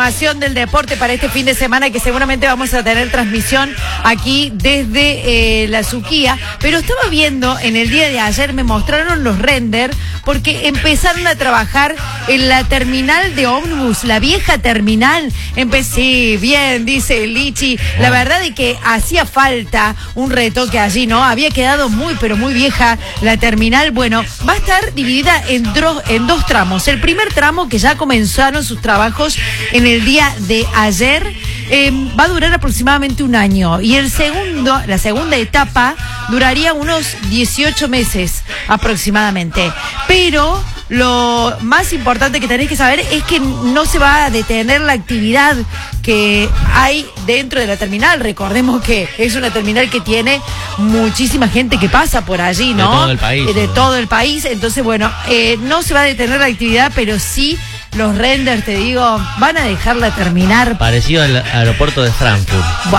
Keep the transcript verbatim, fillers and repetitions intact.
Del deporte para este fin de semana, que seguramente vamos a tener transmisión aquí desde eh, la Suquía, pero estaba viendo en el día de ayer, me mostraron los renders porque empezaron a trabajar en la terminal de ómnibus, la vieja terminal. Empecé bien, dice Lichi, la verdad es que hacía falta un retoque allí, ¿no? Había quedado muy pero muy vieja la terminal. Bueno, va a estar dividida en, dro- en dos tramos. El primer tramo, que ya comenzaron sus trabajos en el el día de ayer, eh, va a durar aproximadamente un año, y el segundo, la segunda etapa duraría unos dieciocho meses aproximadamente. Pero lo más importante que tenéis que saber es que no se va a detener la actividad que hay dentro de la terminal. Recordemos que es una terminal que tiene muchísima gente que pasa por allí, ¿no? De todo el país. De ¿no? todo el país. Entonces, bueno, eh, no se va a detener la actividad, pero sí los renders, te digo, van a dejarla terminar. Parecido al aeropuerto de Frankfurt. Buah,